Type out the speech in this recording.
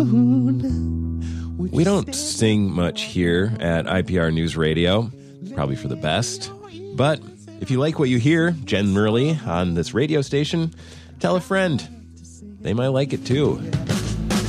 We don't sing much here at IPR News Radio, probably for the best. But if you like what you hear generally on this radio station, tell a friend. They might like it too.